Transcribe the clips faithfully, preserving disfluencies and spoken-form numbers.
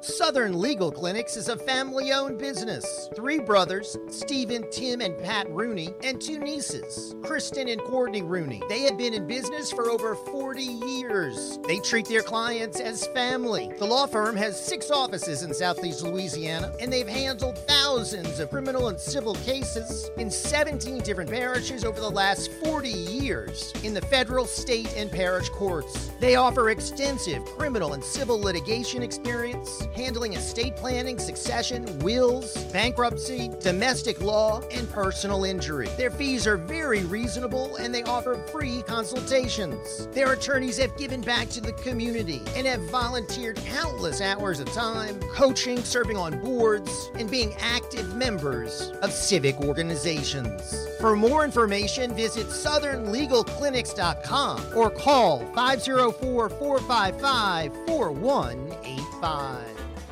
Southern Legal Clinics is a family-owned business. Three brothers, Stephen, Tim, and Pat Rooney, and two nieces, Kristen and Courtney Rooney. They have been in business for over forty years. They treat their clients as family. The law firm has six offices in Southeast Louisiana, and they've handled thousands of criminal and civil cases in seventeen different parishes over the last forty years in the federal, state, and parish courts. They offer extensive criminal and civil litigation experience, handling estate planning, succession, wills, bankruptcy, domestic law, and personal injury. Their fees are very reasonable, and they offer free consultations. Their attorneys have given back to the community and have volunteered countless hours of time, coaching, serving on boards, and being active members of civic organizations. For more information, visit southern legal clinics dot com or call five oh four, four five five, four one eight five.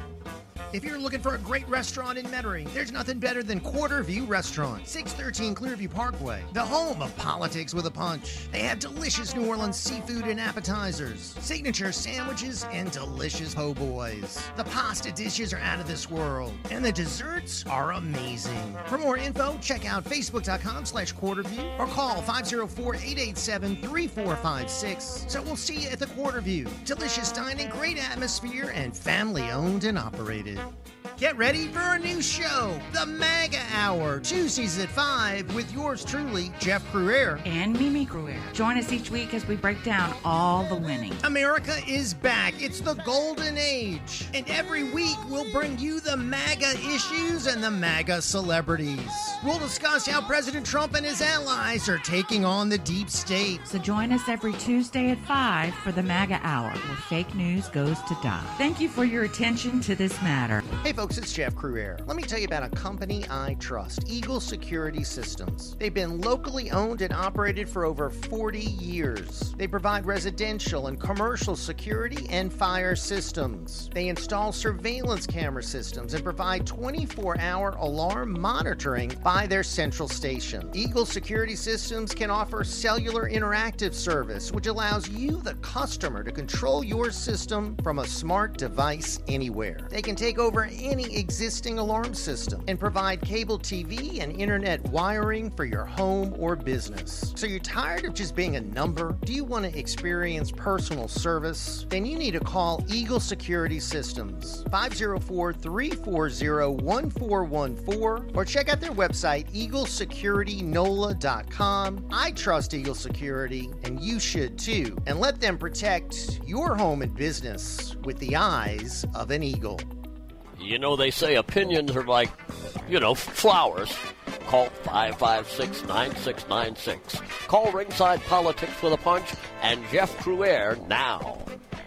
If you're looking for a great restaurant in Metairie, there's nothing better than Quarter View Restaurant, six thirteen Clearview Parkway, the home of politics with a punch. They have delicious New Orleans seafood and appetizers, signature sandwiches, and delicious po' boys. The pasta dishes are out of this world, and the desserts are amazing. For more info, check out facebook.com slash quarterview or call five oh four, eight eight seven, three four five six. So we'll see you at the Quarter View. Delicious dining, great atmosphere, and family-owned and operated. Get ready for a new show, The MAGA Hour, Tuesdays at five with yours truly, Jeff Crouere. And Mimi Crouere. Join us each week as we break down all the winning. America is back. It's the golden age. And every week we'll bring you the MAGA issues and the MAGA celebrities. We'll discuss how President Trump and his allies are taking on the deep state. So join us every Tuesday at five for the MAGA Hour, where fake news goes to die. Thank you for your attention to this matter. Hey folks, it's Jeff Crouere. Let me tell you about a company I trust, Eagle Security Systems. They've been locally owned and operated for over forty years. They provide residential and commercial security and fire systems. They install surveillance camera systems and provide twenty-four hour alarm monitoring by their central station. Eagle Security Systems can offer cellular interactive service, which allows you, the customer, to control your system from a smart device anywhere. They can take over any existing alarm system and provide cable T V and internet wiring for your home or business. So you're tired of just being a number? Do you want to experience personal service? Then you need to call Eagle Security Systems, five oh four, three four oh, one four one four, or check out their website, eagle security nola dot com. I trust Eagle Security, and you should too. And let them protect your home and business with the eyes of an eagle. You know, they say opinions are like, you know, flowers. Call five five six, nine six nine six. Call Ringside Politics with a Punch and Jeff Crouere now.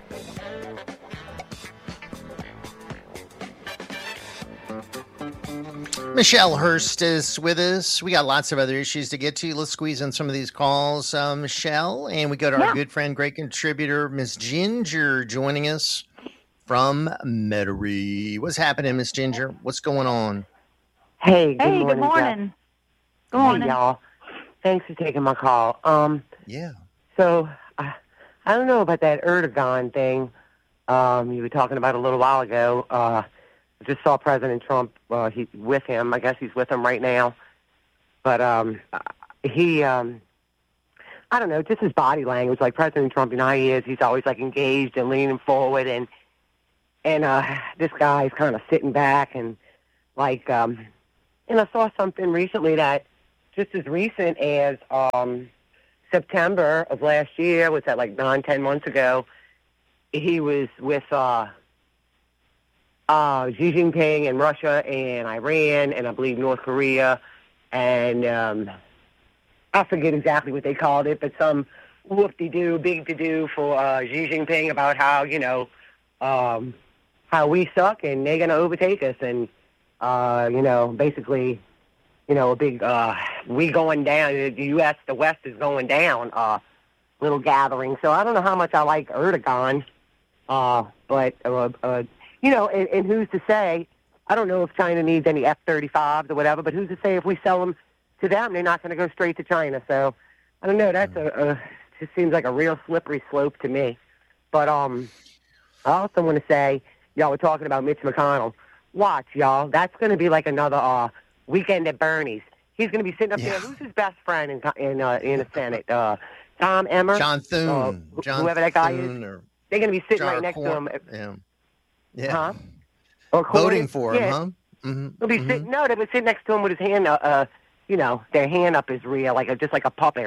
Michelle Hurst is with us. We got lots of other issues to get to. Let's squeeze in some of these calls, uh, Michelle. And we got our yeah. good friend, great contributor, Miss Ginger, joining us from Metairie. What's happening, Miss Ginger? What's going on? Hey, good hey, morning. Good morning. Good hey, morning. y'all. Thanks for taking my call. Um, yeah. So, I, I don't know about that Erdogan thing um, you were talking about a little while ago. Uh, I just saw President Trump. Uh, he's with him. I guess he's with him right now. But um, he, um, I don't know, just his body language. Like President Trump, you know how he is. He's always like engaged and leaning forward, and and uh, this guy's kind of sitting back and like. Um, and I saw something recently that just as recent as um, September of last year, was that like nine, ten months ago? He was with. Uh, Uh, Xi Jinping in Russia and Iran and I believe North Korea and um, I forget exactly what they called it, but some whoop-de-doo, big-to-do for uh, Xi Jinping about how, you know, um, how we suck and they're going to overtake us and, uh, you know, basically, you know, a big, uh, we going down, the U S, the West is going down, uh, little gathering. So I don't know how much I like Erdogan, uh, but, uh, uh you know, and, and who's to say, I don't know if China needs any F thirty-fives or whatever, but who's to say if we sell them to them, they're not going to go straight to China. So, I don't know, that's a, a, just seems like a real slippery slope to me. But um, I also want to say, y'all were talking about Mitch McConnell. Watch, y'all. That's going to be like another uh, weekend at Bernie's. He's going to be sitting up Yeah. there. Who's his best friend in in, uh, in the Senate? Uh, Tom Emmer? John Thune. Uh, wh- John whoever that guy Thune is. Or They're going to be sitting John right next to him. Yeah. Yeah. Huh? Or Voting Cornyn. for him, Yeah. huh? Mm-hmm. He'll be mm-hmm. sitting. No, they would sit next to him with his hand. Uh, uh, you know, their hand up his rear, like a, just like a puppet.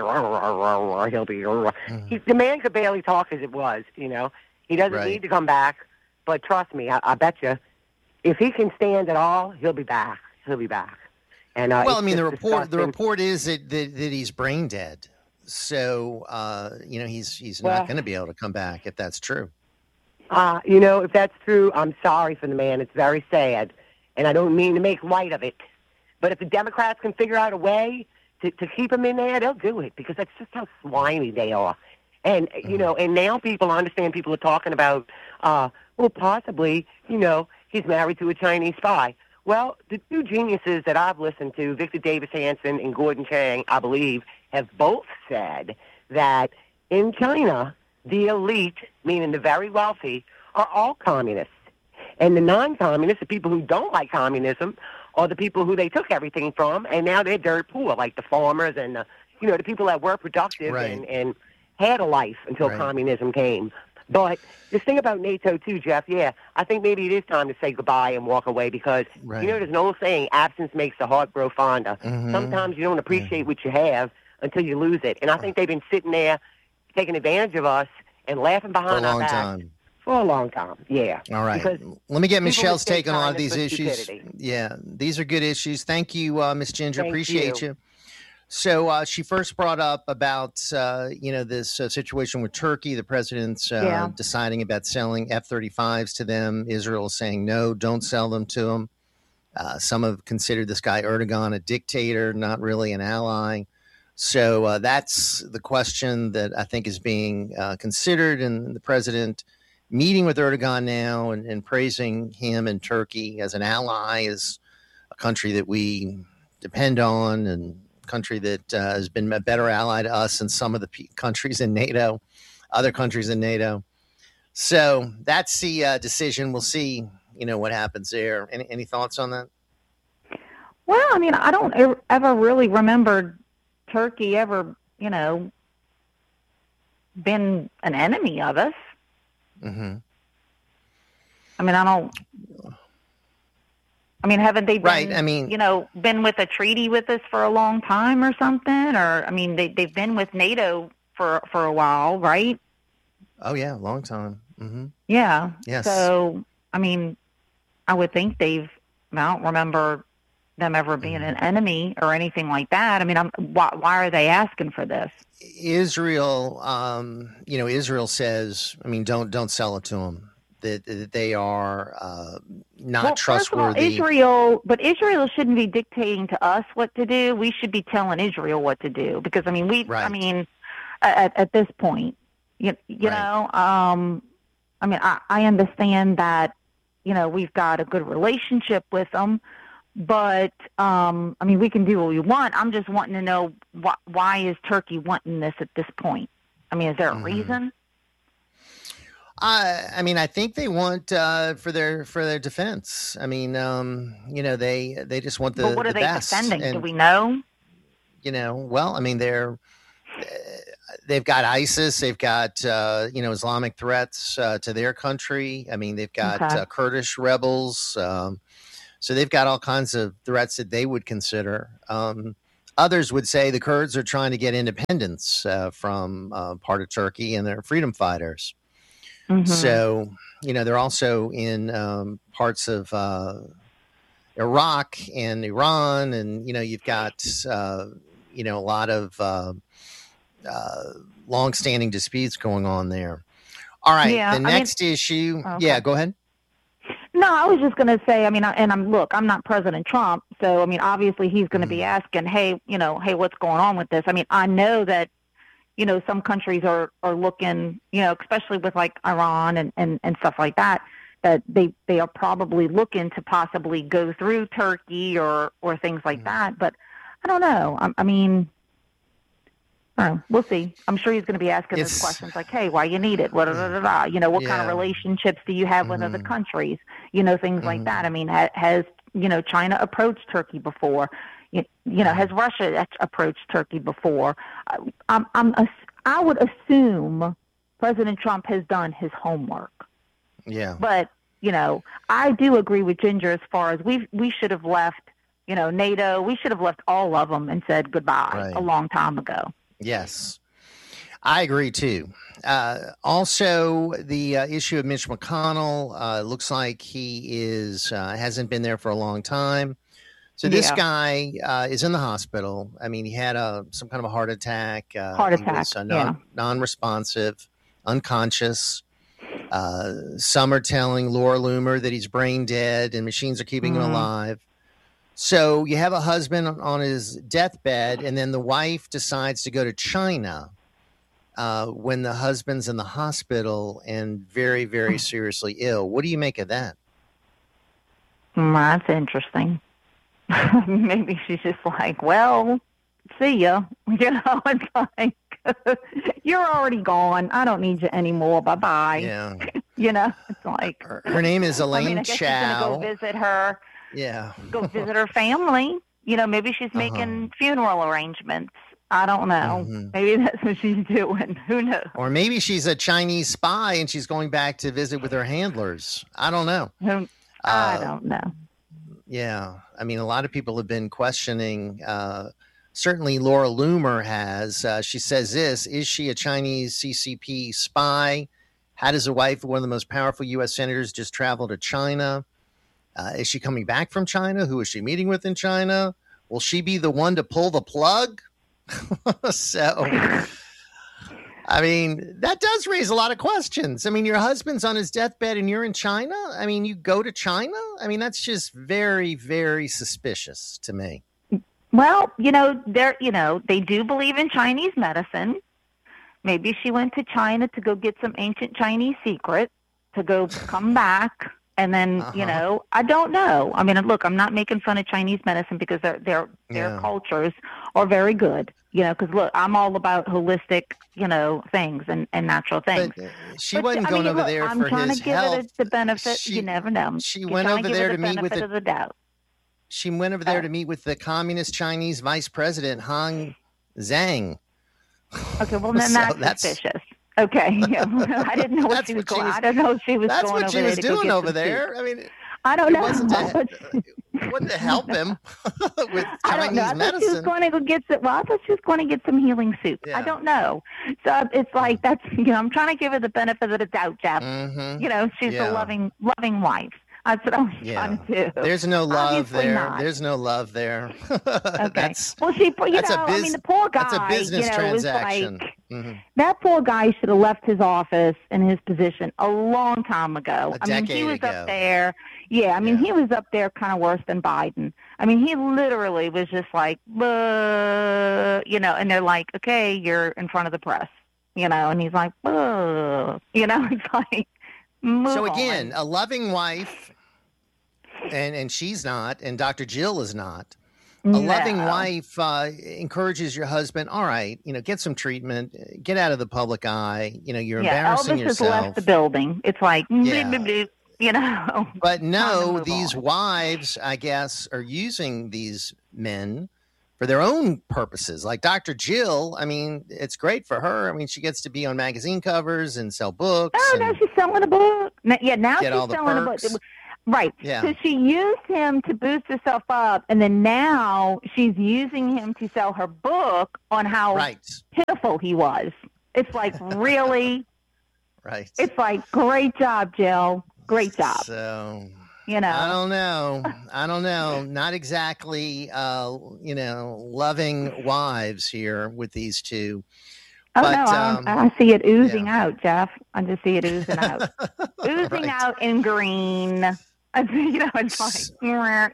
He'll be. Mm-hmm. He, the man could barely talk as it was. You know, he doesn't Right. need to come back. But trust me, I, I bet you, if he can stand at all, he'll be back. He'll be back. And uh, Well, I it's mean, the just report the disgusting. report is that, that, that he's brain dead. So, uh, you know, he's he's Well- not going to be able to come back if that's true. Uh, you know, if that's true, I'm sorry for the man. It's very sad. And I don't mean to make light of it. But if the Democrats can figure out a way to, to keep him in there, they'll do it because that's just how slimy they are. And, you know, and now people understand, people are talking about, uh, well, possibly, you know, he's married to a Chinese spy. Well, the two geniuses that I've listened to, Victor Davis Hanson and Gordon Chang, I believe, have both said that in China, the elite, meaning the very wealthy, are all communists. And the non-communists, the people who don't like communism, are the people who they took everything from, and now they're dirt poor, like the farmers and, the, you know, the people that were productive Right. and, and had a life until Right. communism came. But this thing about NATO, too, Jeff, yeah, I think maybe it is time to say goodbye and walk away because, Right. you know, there's an old saying, absence makes the heart grow fonder. Mhm. Sometimes you don't appreciate what you have until you lose it. And I think they've been sitting there taking advantage of us and laughing For a behind our long back time. for a long time. Yeah. All right. Because Let me get people Michelle's mistake take on a lot of kindness these for issues. stupidity. Yeah, these are good issues. Thank you, uh, Miss Ginger. Thank Appreciate you. you. So uh, she first brought up about uh, you know this uh, situation with Turkey. The president's uh, Yeah. deciding about selling F thirty-fives to them. Israel is saying no, don't sell them to them. Uh, some have considered this guy Erdogan a dictator, not really an ally. So uh, that's the question that I think is being uh, considered, and the president meeting with Erdogan now and, and praising him and Turkey as an ally, as a country that we depend on, and a country that uh, has been a better ally to us than some of the p- countries in NATO, other countries in NATO. So that's the uh, decision. We'll see, you know, what happens there. Any, any thoughts on that? Well, I mean, I don't ever, ever really remember Turkey ever, you know, been an enemy of us. Mm-hmm. I mean, I don't. I mean, haven't they been, Right, I mean- you know, been with a treaty with us for a long time or something? Or, I mean, they, they've been with NATO for, for a while, right? Oh, yeah, long time. Mm-hmm. Yeah. Yes. So, I mean, I would think they've, I don't remember them ever being an enemy or anything like that. I mean, I'm, why, why are they asking for this? Israel, um, you know, Israel says, I mean, don't don't sell it to them. That, that they are uh, not well, first of all, trustworthy. Israel, but Israel shouldn't be dictating to us what to do. We should be telling Israel what to do because, I mean, we, I Right. mean, at, at this point, you, you Right. know, um, I mean, I, I understand that, you know, we've got a good relationship with them, but, um, I mean, we can do what we want. I'm just wanting to know wh- why is Turkey wanting this at this point? I mean, is there a Mhm. reason? I, I mean, I think they want uh, for their for their defense. I mean, um, you know, they they just want the, but what are the they best. defending? And, Do we know? you know, well, I mean, they're uh, they've got ISIS, they've got uh, you know Islamic threats uh, to their country. I mean, they've got Okay. uh, Kurdish rebels, um, so they've got all kinds of threats that they would consider. Um, others would say the Kurds are trying to get independence uh, from uh, part of Turkey, and they're freedom fighters. Mhm. So, you know, they're also in um, parts of uh, Iraq and Iran, and you know, you've got uh, you know a lot of uh, uh, long-standing disputes going on there. All right, Yeah, the I mean- next issue. Okay. Yeah, go ahead. No, I was just going to say, I mean, I, and I'm, look, I'm not President Trump. So, I mean, obviously he's going to be asking, hey, you know, hey, what's going on with this? I mean, I know that, you know, some countries are, are looking, you know, especially with like Iran and, and, and stuff like that, that they, they are probably looking to possibly go through Turkey or, or things like that. But I don't know. I, I mean, Oh, we'll see. I'm sure he's going to be asking It's- those questions like, hey, why you need it? What, da, da, da, da. You know, what kind of Yeah. relationships do you have with other Mhm. countries? You know, things like Mhm. that. I mean, ha- has, you know, China approached Turkey before? You, you know, has Russia a- approached Turkey before? I, I'm, I'm, ass- I would assume President Trump has done his homework. Yeah. But, you know, I do agree with Ginger as far as we we should have left, you know, NATO, we should have left all of them and said goodbye Right. a long time ago. Yes, I agree too. Uh, also, the uh, issue of Mitch McConnell uh, looks like he is uh, hasn't been there for a long time. So this Yeah. guy uh, is in the hospital. I mean, he had a some kind of a heart attack. Uh, Heart he attack, was, uh, yeah. non, non-responsive, unconscious. Uh, some are telling Laura Loomer that he's brain dead and machines are keeping him Mhm. alive. So you have a husband on his deathbed, and then the wife decides to go to China uh, when the husband's in the hospital and very, very seriously ill. What do you make of that? Mm, that's interesting. Maybe she's just like, well, see ya. You know, it's like, you're already gone. I don't need you anymore. Bye-bye. Yeah. You know, it's like, Her, her name is I Elaine mean, I guess she's Chow. going to go visit her, Yeah. go visit her family. You know, maybe she's making funeral arrangements. I don't know. Mhm. Maybe that's what she's doing. Who knows? Or maybe she's a Chinese spy and she's going back to visit with her handlers. I don't know. Who, I Uh, don't know. Yeah. I mean, a lot of people have been questioning. Uh, certainly, Laura Loomer has. Uh, she says this: is she a Chinese C C P spy? How does a wife of one of the most powerful U S senators just travel to China? Uh, is she coming back from China? Who is she meeting with in China? Will she be the one to pull the plug? So, I mean, that does raise a lot of questions. I mean, your husband's on his deathbed and you're in China. I mean, you go to China. I mean, that's just very, very suspicious to me. Well, you know, they're, you know, they do believe in Chinese medicine. Maybe she went to China to go get some ancient Chinese secret to go come back. And then, Uh-huh. you know, I don't know. I mean, look, I'm not making fun of Chinese medicine because their their their Yeah. cultures are very good. You know, because look, I'm all about holistic, you know, things and, and natural things. But uh, she But, wasn't I going mean, over look, there I'm for trying his to give health. it the benefit. She- you never know. she You're went trying over give there it to the meet with benefit the- of the doubt. She went over there Oh. to meet with the communist Chinese vice president, Han Zhang. Okay, well then So that's, that's- suspicious. Okay, yeah. I didn't know what That's she was what she going. was- I don't know if she was That's going what over she there was to go doing get over some there. soup. I mean, I don't it know. wasn't to, but- it wasn't to help him with I don't know. Chinese I thought she was medicine. going to go get some. Well, I thought she was going to get some healing soup. Yeah. I don't know. So it's like that's you know I'm trying to give her the benefit of the doubt, Jeff. Mhm. You know she's Yeah. a loving, loving wife. That's what I'm Yeah. trying to do. There's no love Obviously there. not. There's no love there. Okay. That's well, she, you that's a know, I bus- mean, the poor guy. that's a business you know, transaction. Was like, Mhm. that poor guy should have left his office and his position a long time ago. A I mean, he decade was ago. up there. Yeah, I mean, Yeah. he was up there kind of worse than Biden. I mean, he literally was just like, "Buh," you know, and they're like, okay, you're in front of the press, you know, and he's like, "Buh," you know, it's like, move So on. again, a loving wife, and and she's not, and Doctor Jill is not. A loving No. wife uh, encourages your husband. All right, you know, get some treatment, get out of the public eye. You know, you're Yeah, embarrassing Elvis has yourself. left the building. It's like, Yeah. bleep, bleep, bleep, you know. But Time to no, move these on. wives, I guess, are using these men for their own purposes. Like Doctor Jill, I mean, it's great for her. I mean, she gets to be on magazine covers and sell books. Oh, and, now she's selling a book. N- Yeah, now Get she's all the selling a book. perks. Right. Yeah. So she used him to boost herself up, and then now she's using him to sell her book on how right, pitiful he was. It's like, really? right. It's like, great job, Jill. Great job. So You know. I don't know. I don't know. Not exactly, uh, you know, loving wives here with these two. Oh, but, no, I, um, I see it oozing yeah. out, Jeff. I just see it oozing out. Oozing Right. out in green. I see, you know, it's like,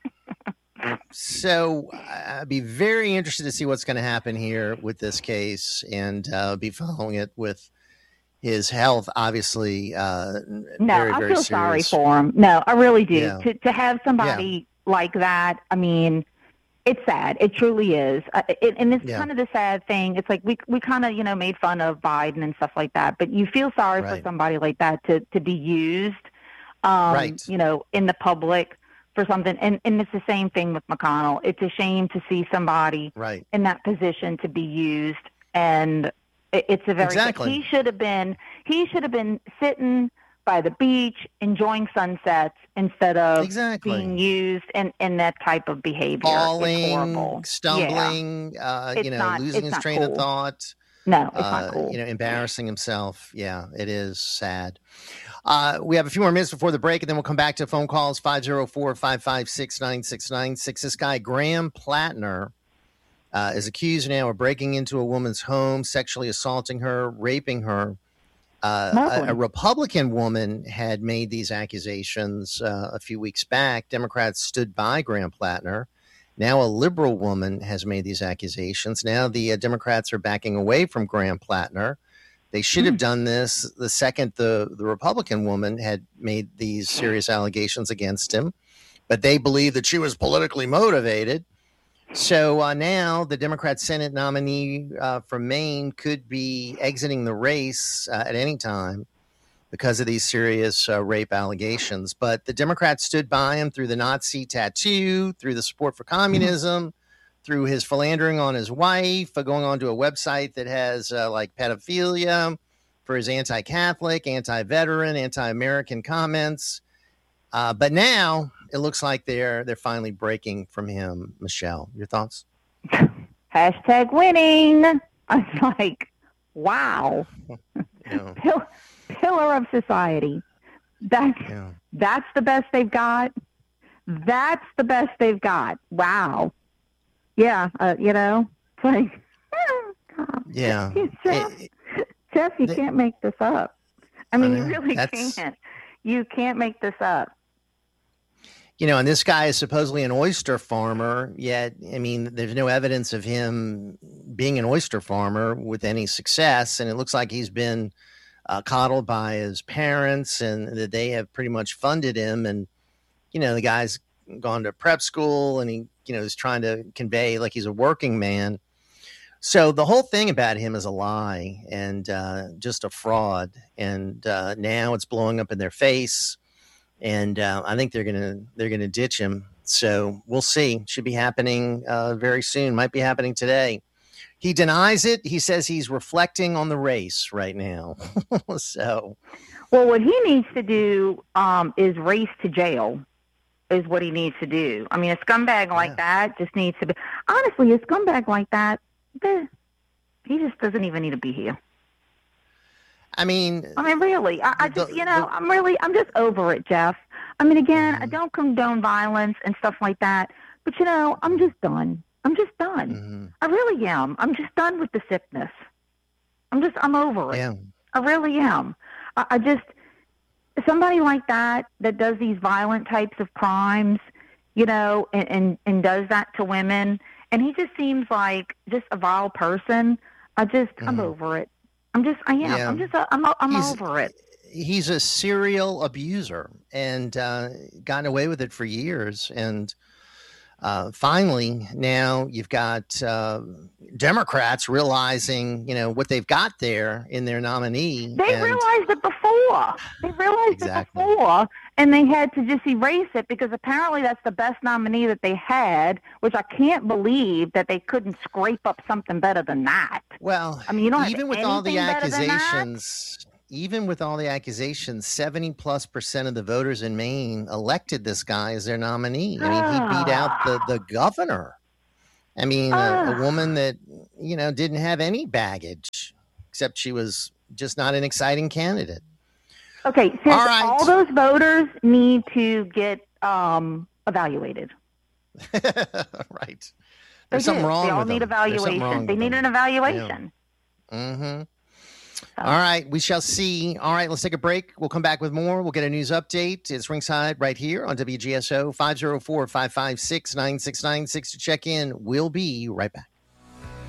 So I'd be very interested to see what's going to happen here with this case, and uh, be following it with his health. Obviously, uh, no, very, I very feel sorry serious. for him. No, I really do. Yeah. To to have somebody like that, I mean, It's sad. It truly is. Uh, it, and it's Yeah. kind of the sad thing. It's like we we kind of, you know, made fun of Biden and stuff like that, but you feel sorry Right. for somebody like that to, to be used, um, Right. you know, in the public for something. And, and it's the same thing with McConnell. It's a shame to see somebody Right. in that position to be used. And it, it's a very, Exactly. he should have been, he should have been sitting by the beach, enjoying sunsets instead of Exactly. being used in, in that type of behavior. It's Falling, horrible. Yeah. stumbling, uh, It's you know, not- losing it's his not train of cool. thought. No, it's Uh, not cool. you know, embarrassing himself. Yeah, it is sad. Uh, we have a few more minutes before the break, and then we'll come back to phone calls five oh four, five five six, nine six nine six. This guy, Graham Plattner, uh, is accused now of breaking into a woman's home, sexually assaulting her, raping her. Uh, Lovely. a, a Republican woman had made these accusations uh, a few weeks back. Democrats stood by Graham Plattner. Now a liberal woman has made these accusations. Now the uh, Democrats are backing away from Graham Plattner. They should have done this the second the, the Republican woman had made these serious allegations against him, but they believe that she was politically motivated. So uh, now the Democrat Senate nominee uh, from Maine could be exiting the race uh, at any time because of these serious uh, rape allegations. But the Democrats stood by him through the Nazi tattoo, through the support for communism, through his philandering on his wife, uh, going on to a website that has uh, like pedophilia, for his anti-Catholic, anti-veteran, anti-American comments. Uh, but now it looks like they're they're finally breaking from him. Michelle, your thoughts? Hashtag winning. I was like, wow. You know, Pill- pillar of society. That's yeah. that's the best they've got. That's the best they've got. Wow. Yeah, uh, you know, it's like, oh, God. Yeah. Jeff, It- Jeff, you the- can't make this up. I mean, I you know. really That's- can't. You can't make this up. You know, and this guy is supposedly an oyster farmer, yet, I mean, there's no evidence of him being an oyster farmer with any success. And it looks like he's been uh, coddled by his parents and that they have pretty much funded him. And, you know, the guy's gone to prep school and he, you know, is trying to convey like he's a working man. So the whole thing about him is a lie and uh, just a fraud. And uh, now it's blowing up in their face. And uh, I think they're gonna they're gonna ditch him. So we'll see. Should be happening uh, very soon. Might be happening today. He denies it. He says he's reflecting on the race right now. So Well, what he needs to do um, is race to jail. Is what he needs to do. I mean, a scumbag like Yeah. that just needs to be. Honestly, a scumbag like that, eh, he just doesn't even need to be here. I mean, I mean, really, I, I The- just, you know, the- I'm really, I'm just over it, Jeff. I mean, again, I Mhm. don't condone violence and stuff like that, but you know, I'm just done. I'm just done. mhm, I really am. I'm just done with the sickness. I'm just, I'm over it. yeah, I really am. I, I just, somebody like that that does these violent types of crimes, you know, and, and, and does that to women, and he just seems like just a vile person. I just, I'm Mhm. over it. I'm just, I am. Yeah. I'm just, I'm, I'm He's- over it. he's a serial abuser and uh, gotten away with it for years. And uh, finally, now you've got uh, Democrats realizing, you know, what they've got there in their nominee. They and, realized it before. They realized Exactly. it before, and they had to just erase it because apparently that's the best nominee that they had, which I can't believe that they couldn't scrape up something better than that. Well, I mean, you don't have even with all the anything better than that? accusations, even with all the accusations, seventy plus percent of the voters in Maine elected this guy as their nominee. I mean, he beat out the, the governor. I mean, a, a Ah. woman that, you know, didn't have any baggage, except she was just not an exciting candidate. Okay, since All all, right. those voters need to get um, evaluated. Right. They There's something do. wrong They all with need them. There's something wrong evaluation. They with need them. an evaluation. Mm-hmm. All right, we shall see. All right, let's take a break. We'll come back with more. We'll get a news update. It's Ringside right here on W G S O five oh four, five five six, nine six nine six to check in. We'll be right back.